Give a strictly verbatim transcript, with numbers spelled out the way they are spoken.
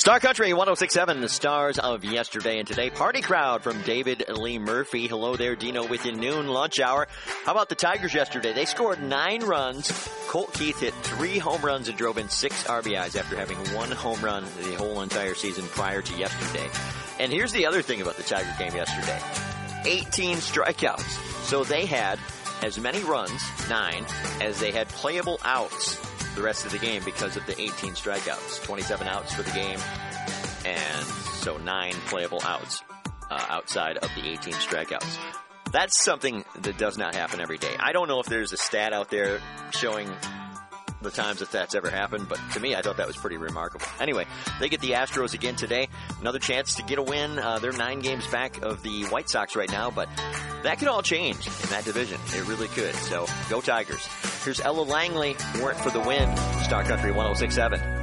Star Country one oh six point seven, the stars of yesterday and today. Party crowd from David Lee Murphy. Hello there, Dino, with your noon lunch hour. How about the Tigers yesterday? They scored nine runs. Colt Keith hit three home runs and drove in six R B Is after having one home run the whole entire season prior to yesterday. And here's the other thing about the Tiger game yesterday. eighteen strikeouts. So they had as many runs, nine, as they had playable outs the rest of the game because of the eighteen strikeouts. twenty-seven outs for the game, and so nine playable outs uh, outside of the eighteen strikeouts. That's something that does not happen every day. I don't know if there's a stat out there showing the times that that's ever happened, but to me, I thought that was pretty remarkable. Anyway, they get the Astros again today. Another chance to get a win. Uh, they're nine games back of the White Sox right now, but that could all change in that division. It really could. So, go Tigers. Here's Ella Langley, Weren't for the Win, Star Country one oh six point seven.